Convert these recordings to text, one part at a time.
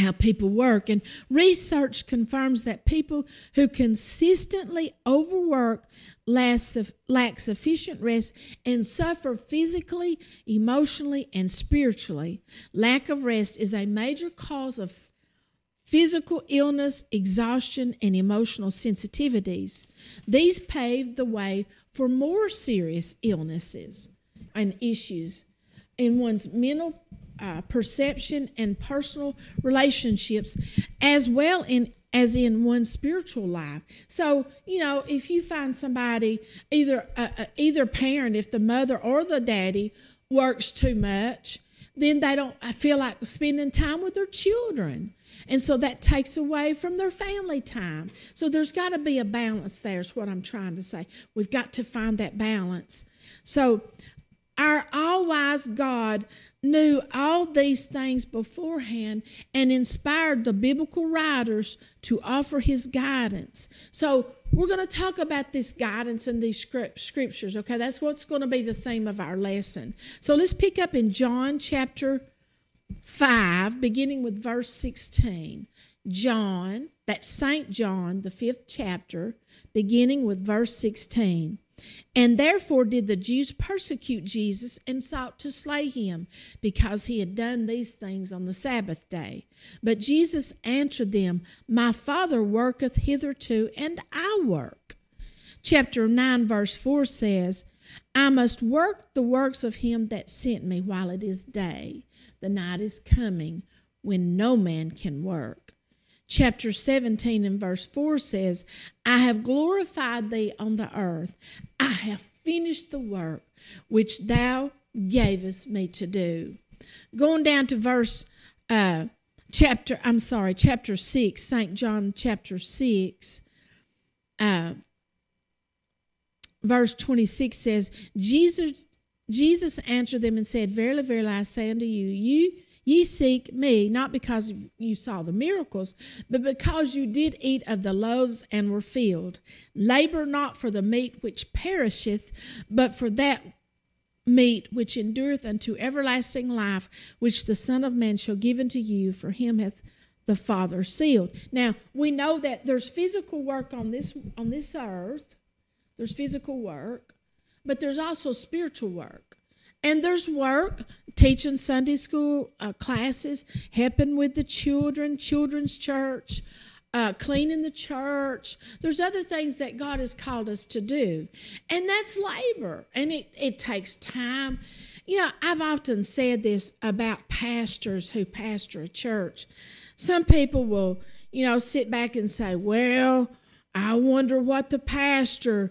how people work. And research confirms that people who consistently overwork lack sufficient rest and suffer physically, emotionally, and spiritually. Lack of rest is a major cause of physical illness, exhaustion, and emotional sensitivities. These pave the way for more serious illnesses and issues in one's mental perception and personal relationships, as well as in one's spiritual life. So, if you find somebody, either parent, if the mother or the daddy works too much, then they don't feel like spending time with their children. And so that takes away from their family time. So there's got to be a balance there is what I'm trying to say. We've got to find that balance. So our all-wise God knew all these things beforehand and inspired the biblical writers to offer his guidance. So we're going to talk about this guidance in these scriptures, okay? That's what's going to be the theme of our lesson. So let's pick up in John chapter 5, beginning with verse 16. John, that's St. John, the 5th chapter, beginning with verse 16. And therefore did the Jews persecute Jesus and sought to slay him, because he had done these things on the Sabbath day. But Jesus answered them, My Father worketh hitherto, and I work. Chapter 9, verse 4 says, I must work the works of him that sent me while it is day. The night is coming when no man can work. Chapter 17 and verse 4 says, I have glorified thee on the earth. I have finished the work which thou gavest me to do. Going down to chapter 6, St. John chapter 6, verse 26 says, Jesus answered them and said, Verily, verily, I say unto you, ye seek me, not because you saw the miracles, but because you did eat of the loaves and were filled. Labor not for the meat which perisheth, but for that meat which endureth unto everlasting life, which the Son of Man shall give unto you, for him hath the Father sealed. Now, we know that there's physical work on this earth. There's physical work, but there's also spiritual work. And there's work, teaching Sunday school classes, helping with the children's church, cleaning the church. There's other things that God has called us to do. And that's labor. And it takes time. I've often said this about pastors who pastor a church. Some people will, sit back and say, well, I wonder what the pastor,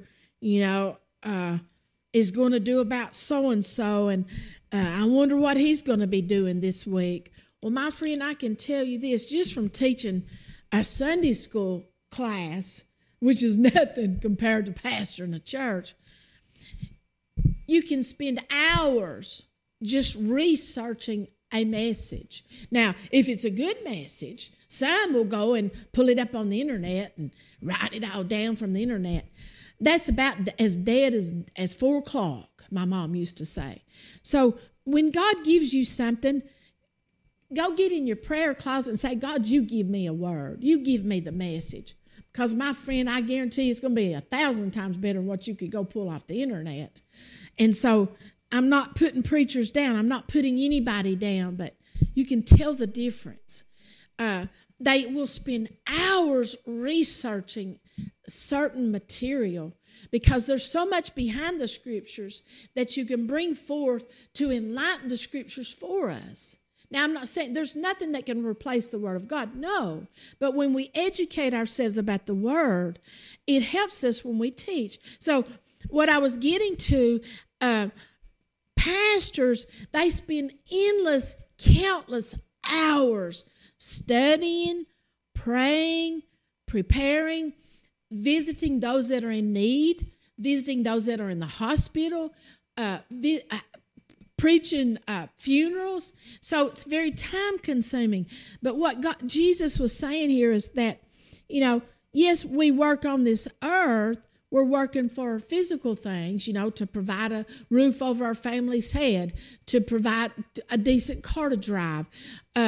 is going to do about so-and-so, and I wonder what he's going to be doing this week. Well, my friend, I can tell you this, just from teaching a Sunday school class, which is nothing compared to pastoring a church, you can spend hours just researching a message. Now, if it's a good message, some will go and pull it up on the internet and write it all down from the internet. That's about as dead as 4 o'clock, my mom used to say. So when God gives you something, go get in your prayer closet and say, God, you give me a word. You give me the message. Because, my friend, I guarantee it's going to be 1,000 times better than what you could go pull off the internet. And so I'm not putting preachers down. I'm not putting anybody down, but you can tell the difference. They will spend hours researching certain material because there's so much behind the scriptures that you can bring forth to enlighten the scriptures for us. Now, I'm not saying there's nothing that can replace the Word of God. No. But when we educate ourselves about the Word, it helps us when we teach. So what I was getting to, pastors, they spend countless hours studying, praying, preparing, visiting those that are in need, visiting those that are in the hospital, preaching funerals. So it's very time consuming. But what Jesus was saying here is that, yes, we work on this earth. We're working for physical things, to provide a roof over our family's head, to provide a decent car to drive,